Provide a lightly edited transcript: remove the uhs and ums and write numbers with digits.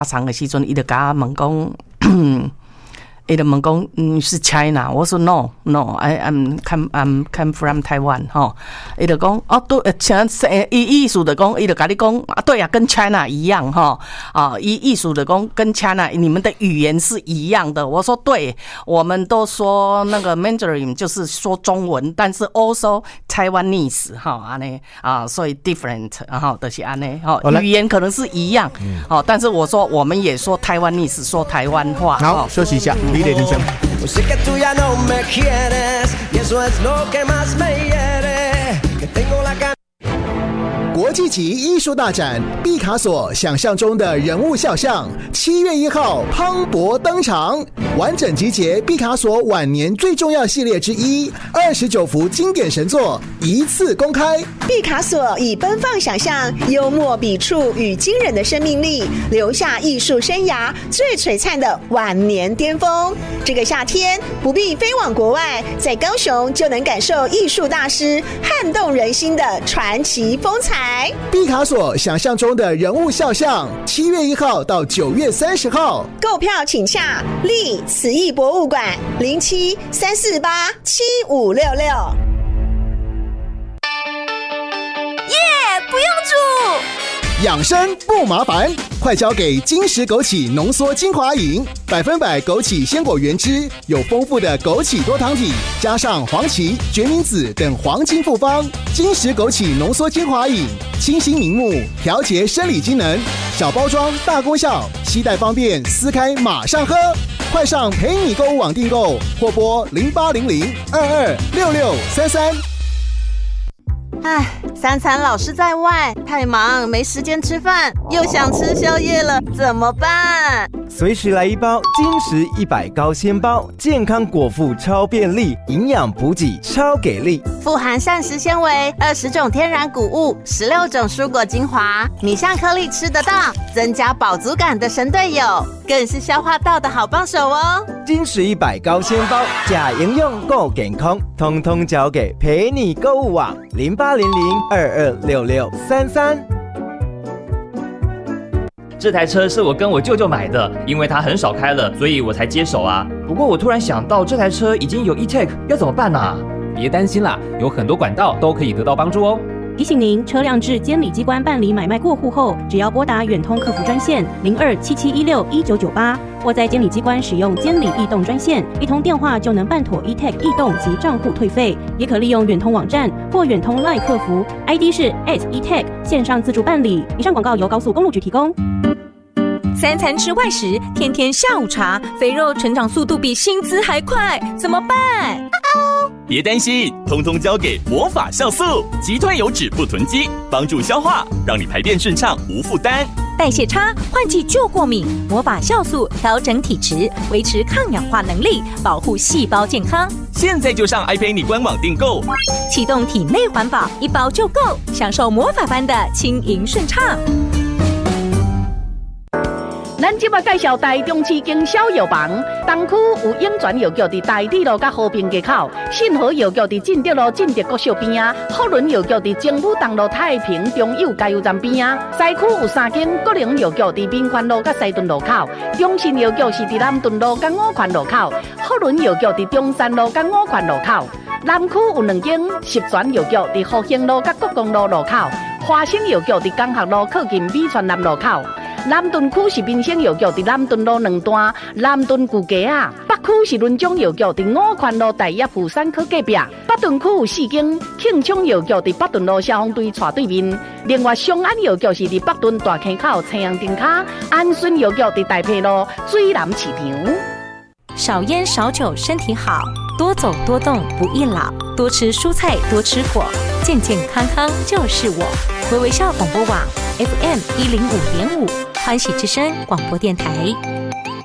长的时阵，伊就甲我问讲。伊就问讲，是 China， 我说 No， I'm come from Taiwan 吼，伊就讲哦对，意思就讲，伊就甲你讲啊，对啊，跟 China 一样哈，意思就讲跟 China 你们的语言是一样的。我说对，我们都说那个 Mandarin 就是说中文，但是 also Taiwanese 哈安尼啊，所以 different 哈，就是安尼哈，语言可能是一样，但是我说我们也说 Taiwanese， 说台湾话。 好，休息一下。李磊先生。 Sé que tú ya no me quieres y eso es lo que más me hiere, que tengo la gana。 国际级艺术大展毕卡索想象中的人物肖像，7月1号磅礴登场，完整集结毕卡索晚年最重要系列之一，29幅经典神作一次公开。 毕卡索以奔放想象、幽默笔触与惊人的生命力，留下艺术生涯最璀璨的晚年巅峰。这个夏天不必飞往国外，在高雄就能感受艺术大师撼动人心的传奇风采。 毕卡索想象中的人物肖像，7月1号到9月30号， 购票请洽立慈艺博物馆07-348-7566。 不用煮， 养生不麻烦，快交给金石枸杞浓缩精华饮，100%枸杞鲜果原汁，有丰富的枸杞多糖体，加上黄芪、决明子等黄金复方。金石枸杞浓缩精华饮，清新明目，调节生理机能，小包装大功效，携带方便，撕开马上喝。快上陪你购物网订购，或拨0800-226633。 唉，三餐老是在外，太忙没时间吃饭，又想吃宵夜了，怎么办？ 随时来一包金石100高纤包，健康果腹超便利，营养补给超给力， 富含膳食纤维、20种天然谷物、16种蔬果精华，米香颗粒吃得到，增加饱足感的神队友，更是消化道的好帮手哦。 金石100高纤包，假营养够健康，通通交给陪你购物网0800-226633。 这台车是我跟我舅舅买的，因为他很少开了，所以我才接手啊。不过我突然想到，这台车已经有 e-tag， 要怎么办啊？ 别担心啦，有很多管道都可以得到帮助哦。 提醒您，车辆至监理机关办理买卖过户后，只要拨打远通客服专线0277161998，或在监理机关使用监理易动专线，一通电话就能办妥 e-tag 易动及账户退费。也可利用远通网站或远通 LINE 客服 ，ID 是 @e-tag 线上自助办理。以上广告由高速公路局提供。 3餐吃外食，天天下午茶，肥肉成长速度比薪资还快，怎么办？ 别担心，通通交给魔法酵素，击退油脂不囤积，帮助消化，让你排便顺畅无负担。 代谢差，换季就过敏，魔法酵素调整体质，维持抗氧化能力，保护细胞健康。 现在就上 iPay 官网订购， 启动体内环保，一包就够，享受魔法般的轻盈顺畅。 咱即摆介绍台中市经销药房，东区有永泉药局伫台底路甲和平街口，信和药局伫进德路进德国小边啊，福伦药局伫政府东路太平中友加油站边啊，西区有3间国营药局伫民权路甲西屯路口，中信药局是伫南屯路甲五权路口，福伦药局伫中山路甲五权路口，南区有2间十全药局伫福兴路甲国公路路口，华兴药局伫江学路靠近美泉南路口。南屯区是民生药局伫南屯路2段南屯旧街啊，北区是伦中药局伫五权路大业富山科隔壁，北屯区有4间庆昌药局伫北屯路消防队斜对面，另外松安药局是伫北屯大坑口青阳灯卡，安顺药局伫大皮路水南市场。 少烟少酒身体好，多走多动不易老，多吃蔬菜多吃果，健健康康就是我。微微笑广播网 FM105.5，欢喜之声广播电台。